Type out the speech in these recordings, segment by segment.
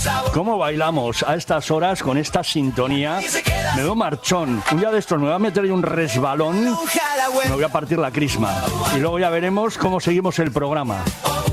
¿Cómo bailamos a estas horas con esta sintonía? Me veo marchón. Un día de estos me voy a meter un resbalón, me voy a partir la crisma. Y luego ya veremos cómo seguimos el programa.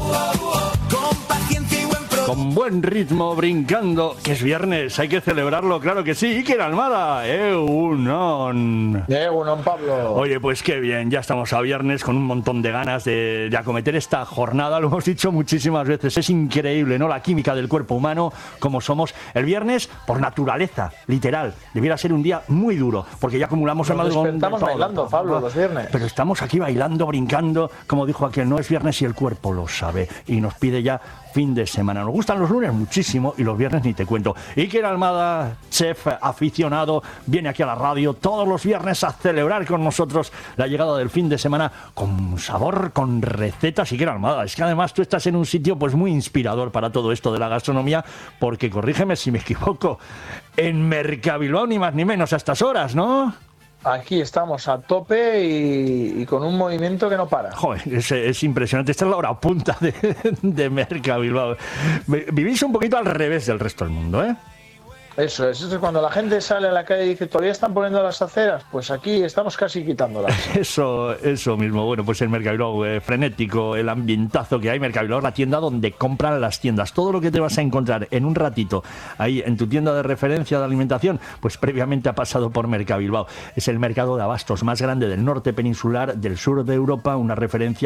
Con buen ritmo, brincando, que es viernes, hay que celebrarlo, claro que sí. Iker Almada, Egunon, Pablo. Oye, pues qué bien, ya estamos a viernes con un montón de ganas de acometer esta jornada. Lo hemos dicho muchísimas veces, es increíble, ¿no? La química del cuerpo humano, como somos. El viernes, por naturaleza, literal, debiera ser un día muy duro, porque ya acumulamos el madrugón. Estamos bailando, Pablo, los viernes. Pero estamos aquí bailando, brincando, como dijo aquel, no es viernes y el cuerpo lo sabe, y nos pide ya fin de semana. Nos gustan los lunes muchísimo y los viernes ni te cuento. Iker Almada, chef aficionado, viene aquí a la radio todos los viernes a celebrar con nosotros la llegada del fin de semana con sabor, con recetas. Iker Almada, es que además tú estás en un sitio pues muy inspirador para todo esto de la gastronomía, porque corrígeme si me equivoco, en Mercabilbao ni más ni menos a estas horas, ¿no? Aquí estamos a tope y con un movimiento que no para. Joder, es impresionante. Esta es la hora punta de Mercabilbao. Vivís un poquito al revés del resto del mundo, ¿eh? Eso es cuando la gente sale a la calle y dice, ¿todavía están poniendo las aceras? Pues aquí estamos casi quitándolas. Eso mismo. Bueno, pues el Mercabilbao frenético, el ambientazo que hay. Mercabilbao es la tienda donde compran las tiendas. Todo lo que te vas a encontrar en un ratito ahí en tu tienda de referencia de alimentación, pues previamente ha pasado por Mercabilbao. Es el mercado de abastos más grande del norte peninsular, del sur de Europa, una referencia